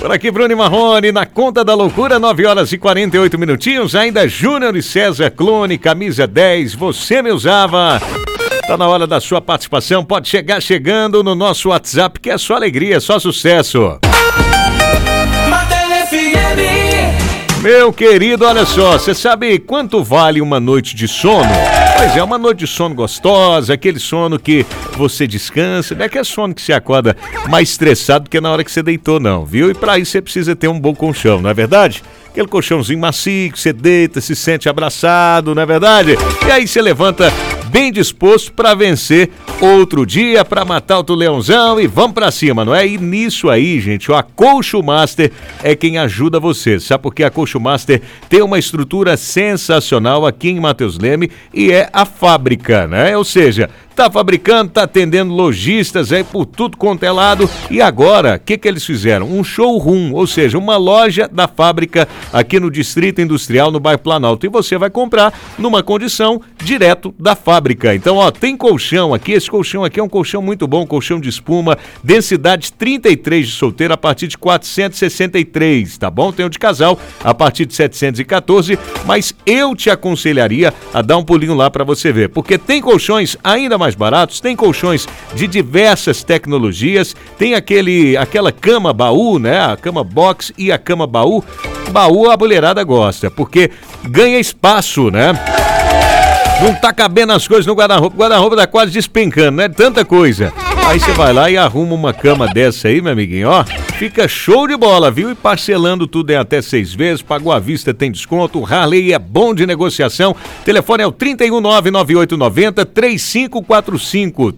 Por aqui, Bruno e Marrone, na conta da loucura, 9 horas e 48 minutinhos. Ainda Júnior e César Clone, camisa 10, você me usava. Tá na hora da sua participação, pode chegar chegando no nosso WhatsApp, que é só alegria, só sucesso. Meu querido, olha só, você sabe quanto vale uma noite de sono? Pois é, uma noite de sono gostosa, aquele sono que você descansa, não é que é sono que você acorda mais estressado do que na hora que você deitou, não, viu? E pra isso você precisa ter um bom colchão, não é verdade? Aquele colchãozinho macio, que você deita, se sente abraçado, não é verdade? E aí você levanta bem disposto para vencer outro dia, para matar outro leãozão e vamos para cima, não é? E nisso aí, gente, a Colcho Master é quem ajuda você. Sabe por que a Colcho Master tem uma estrutura sensacional aqui em Matheus Leme e é a fábrica, né? Ou seja, tá fabricando, tá atendendo lojistas aí por tudo quanto é lado. E agora, o que eles fizeram? Um showroom, ou seja, uma loja da fábrica aqui no Distrito Industrial, no bairro Planalto. E você vai comprar numa condição direto da fábrica. Então, ó, tem colchão aqui. Esse colchão aqui é um colchão muito bom, colchão de espuma, densidade 33 de solteiro a partir de 463, tá bom? Tem o de casal a partir de 714, mas eu te aconselharia a dar um pulinho lá para você ver, porque tem colchões ainda mais baratos, tem colchões de diversas tecnologias, tem aquela cama baú, né? A cama box e a cama baú. Baú a mulherada gosta, porque ganha espaço, né? Não tá cabendo as coisas no guarda-roupa, o guarda-roupa tá quase despencando, né? Tanta coisa. Aí você vai lá e arruma uma cama dessa aí, meu amiguinho, ó. Fica show de bola, viu? E parcelando tudo em até 6 vezes, pagou à vista, tem desconto. O Harley é bom de negociação. Telefone é o 319-9890-3545.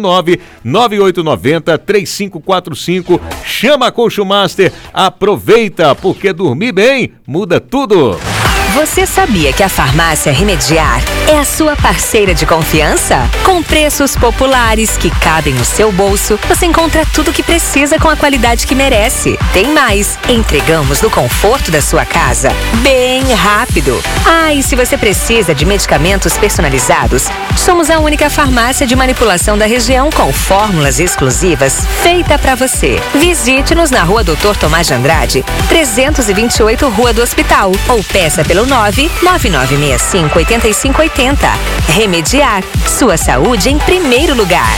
319-9890-3545. Chama a Colcho Master, aproveita, porque dormir bem muda tudo. Você sabia que a Farmácia Remediar é a sua parceira de confiança? Com preços populares que cabem no seu bolso, você encontra tudo o que precisa com a qualidade que merece. Tem mais, entregamos no conforto da sua casa, bem rápido. Ah, e se você precisa de medicamentos personalizados, somos a única farmácia de manipulação da região com fórmulas exclusivas feita para você. Visite-nos na Rua Doutor Tomás de Andrade, 328 Rua do Hospital, ou peça pelo 99965-8580. Remediar, sua saúde em primeiro lugar.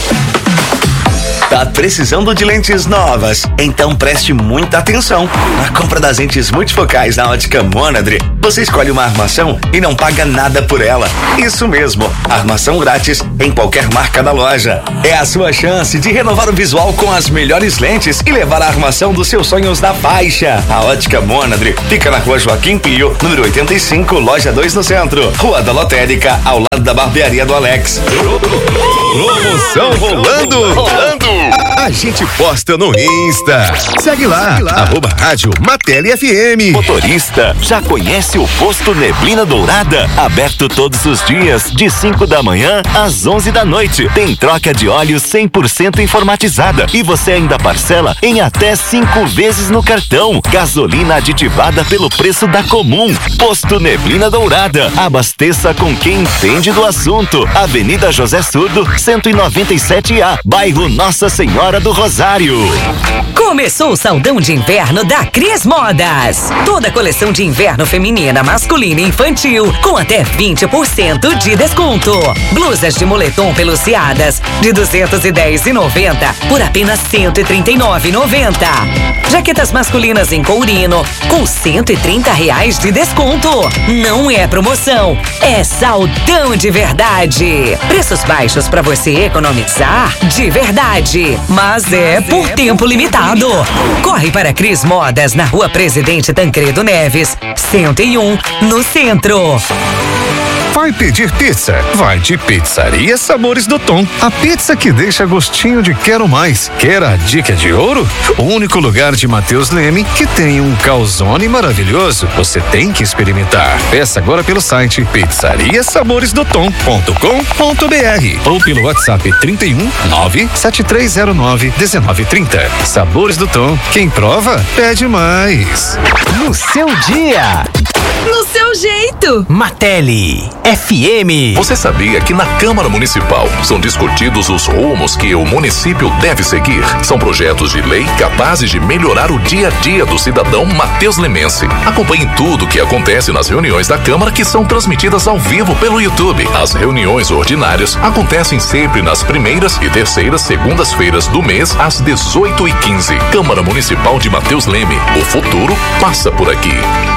Tá precisando de lentes novas? Então preste muita atenção. Na compra das lentes multifocais na Ótica Monadre, você escolhe uma armação e não paga nada por ela. Isso mesmo, armação grátis em qualquer marca da loja. É a sua chance de renovar o visual com as melhores lentes e levar a armação dos seus sonhos da faixa. A Ótica Monadre fica na Rua Joaquim Pio, número 85, loja 2 no centro. Rua da Lotérica, ao lado da barbearia do Alex. Promoção rolando! A gente posta no Insta. Segue lá. @Rádio Mateli FM. Motorista, já conhece o Posto Neblina Dourada? Aberto todos os dias, de 5 da manhã às 11 da noite. Tem troca de óleo 100% informatizada. E você ainda parcela em até 5 vezes no cartão. Gasolina aditivada pelo preço da Comum. Posto Neblina Dourada. Abasteça com quem entende do assunto. Avenida José Surdo, 197A, bairro Nossa Senhora do Rosário. Começou o saldão de inverno da Cris Modas. Toda a coleção de inverno feminina, masculina e infantil com até 20% de desconto. Blusas de moletom peluciadas de R$210,90 por apenas R$139,90. Jaquetas masculinas em courino com R$130 de desconto. Não é promoção, é saldão de verdade. Preços baixos para você economizar de verdade. Mas é por tempo limitado. Corre para Cris Modas na Rua Presidente Tancredo Neves, 101, no centro. Vai pedir pizza? Vai de Pizzaria Sabores do Tom. A pizza que deixa gostinho de quero mais. Quer a dica de ouro? O único lugar de Matheus Leme que tem um calzone maravilhoso. Você tem que experimentar. Peça agora pelo site pizzariasaboresdotom.com.br ou pelo WhatsApp 31 97309 1930. Sabores do Tom. Quem prova, pede mais. No seu dia. No seu jeito. Mateli FM. Você sabia que na Câmara Municipal são discutidos os rumos que o município deve seguir? São projetos de lei capazes de melhorar o dia a dia do cidadão matheuslemense. Acompanhe tudo o que acontece nas reuniões da Câmara, que são transmitidas ao vivo pelo YouTube. As reuniões ordinárias acontecem sempre nas primeiras e terceiras segundas-feiras do mês, às 18h15. Câmara Municipal de Mateus Leme. O futuro passa por aqui.